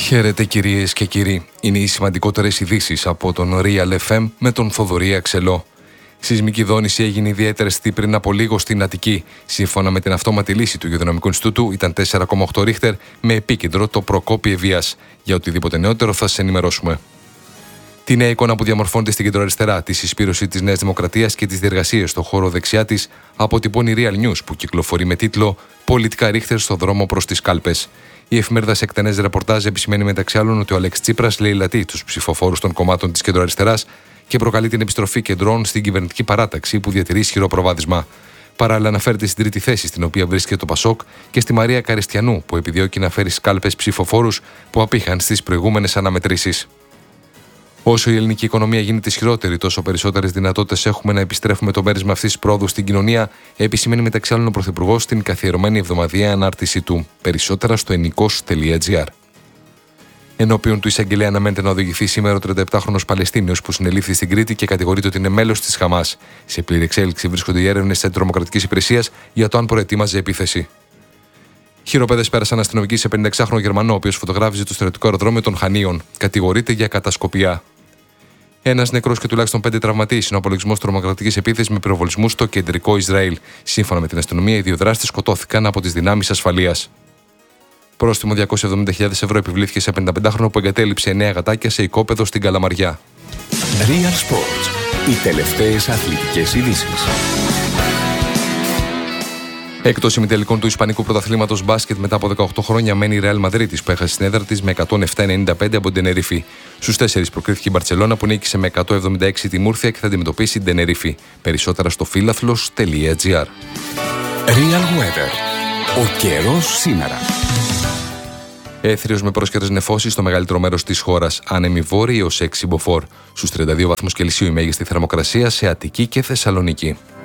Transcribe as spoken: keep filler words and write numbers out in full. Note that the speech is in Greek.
Χαίρετε κυρίες και κύριοι. Είναι οι σημαντικότερες ειδήσεις από τον Real εφ εμ με τον Θοδωρή Αξελό. Σεισμική δόνηση έγινε ιδιαίτερα αισθητή πριν από λίγο στην Αττική. Σύμφωνα με την αυτόματη λύση του Γεωδυναμικού Ινστιτούτου, ήταν τέσσερα κόμμα οκτώ ρίχτερ με επίκεντρο το Προκόπη Ευβοίας. Για οτιδήποτε νεότερο θα σας ενημερώσουμε. Τη νέα εικόνα που διαμορφώνεται στην κεντροαριστερά, τη συσπήρωση της Νέας Δημοκρατίας και τις διεργασίες στον χώρο δεξιά της, αποτυπώνει Real News που κυκλοφορεί με τίτλο «Πολιτικά ρίχτερ στο δρόμο προς τις κάλπες». Η εφημερίδα σε εκτενές ρεπορτάζ επισημαίνει μεταξύ άλλων ότι ο Αλέξης Τσίπρας λαιλατεί τους ψηφοφόρους των κομμάτων της κεντροαριστεράς και προκαλεί την επιστροφή κεντρών στην κυβερνητική παράταξη που διατηρεί ισχυρό προβάδισμα. Παράλληλα, αναφέρεται στην τρίτη θέση στην οποία βρίσκεται το Πασόκ και στη Μαρία Καριστιανού που επιδιώκει να φέρει σκάλπες ψηφοφόρους που απήχαν στις προηγούμενες αναμετρήσεις. Όσο η ελληνική οικονομία γίνεται ισχυρότερη, τόσο περισσότερες δυνατότητες έχουμε να επιστρέφουμε το μέρισμα αυτής της πρόοδου στην κοινωνία, επισημαίνει μεταξύ άλλων ο Πρωθυπουργός στην καθιερωμένη εβδομαδιαία ανάρτησή του. Περισσότερα στο ενικός τελεία τζι άρ. Ενώπιον του εισαγγελέα αναμένεται να οδηγηθεί σήμερα ο τριανταεπτάχρονος Παλαιστίνιος που συνελήφθη στην Κρήτη και κατηγορείται ότι είναι μέλος της Χαμάς. Σε πλήρη εξέλιξη βρίσκονται οι έρευνες της Αντιτρομοκρατικής Υπηρεσίας για το αν προετοίμαζε επίθεση. Χειροπέδες πέρασαν αστυνομικοί σε πενηνταεξάχρονο Γερμανό, ο οποίος φωτογράφιζε το στρατιωτικό αεροδρόμιο των Χανίων. Κατηγορείται για κατασκοπιά. Ένας νεκρός και τουλάχιστον πέντε τραυματίες είναι ο απολογισμός τρομοκρατικής επίθεσης με πυροβολισμούς στο κεντρικό Ισραήλ. Σύμφωνα με την αστυνομία, οι δύο δράστες σκοτώθηκαν από τις δυνάμεις ασφαλείας. Πρόστιμο διακόσιες εβδομήντα χιλιάδες ευρώ επιβλήθηκε σε πενηνταπεντάχρονο που εγκατέλειψε εννέα γατάκια σε οικόπεδο στην Καλαμαριά. Real Sports. Οι τελευταίες αθλητικές ειδήσεις. Εκτός ημιτελικών του Ισπανικού Πρωταθλήματος μπάσκετ μετά από δεκαοκτώ χρόνια μένει η Ρεάλ Μαδρίτης που έχασε την έδρα της με εκατόν επτά ενενήντα πέντε από την Τενερίφη. Στους τέσσερις προκρίθηκε η Μπαρτσελώνα που νίκησε με εκατόν εβδομήντα έξι τη Μούρθια και θα αντιμετωπίσει την Τενερίφη. Περισσότερα στο φίλαθλος τελεία τζι άρ. Real Weather. Ο καιρός σήμερα. Έθριος με πρόσχερες νεφώσεις στο μεγαλύτερο μέρος της χώρας. Άνεμοι βόρειοι έως έξι μποφόρ. Στους τριάντα δύο βαθμούς Κελσίου η μέγιστη θερμοκρασία σε Αττική και Θεσσαλονίκη.